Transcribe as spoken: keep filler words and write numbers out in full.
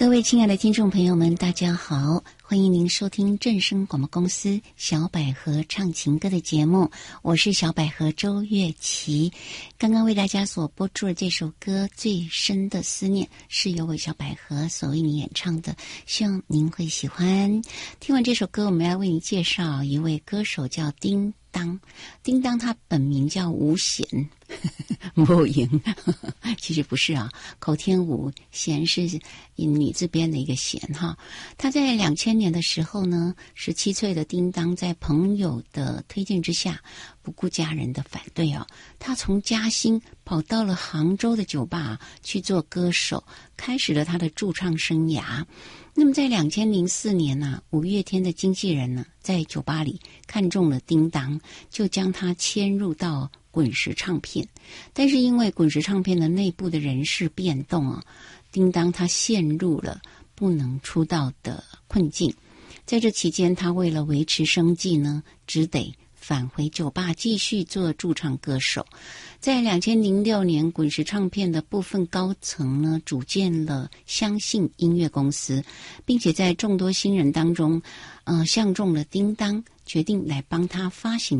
各位亲爱的听众朋友们，大家好，欢迎您收听正声广播公司小百合唱情歌的节目，我是小百合周月琪。刚刚为大家所播出的这首歌《最深的思念》是由我小百合所为你演唱的，希望您会喜欢。听完这首歌，我们要为您介绍一位歌手，叫叮当。叮当他本名叫吴贤，不赢，其实不是啊，口天吴，贤是女字边的一个贤哈。他在两千年的时候呢，十七岁的叮当在朋友的推荐之下，不顾家人的反对哦，他从嘉兴跑到了杭州的酒吧去做歌手，开始了他的驻唱生涯。那么在两千零四年呢、啊，五月天的经纪人呢，在酒吧里看中了叮当，就将他签入到滚石唱片。但是因为滚石唱片的内部的人事变动啊，叮当他陷入了不能出道的困境。在这期间，他为了维持生计呢，只得返回酒吧继续做驻唱歌手。在两千零六年，滚石唱片的部分高层呢，组建了相信音乐公司，并且在众多新人当中，呃，相中了叮当，决定来帮他发行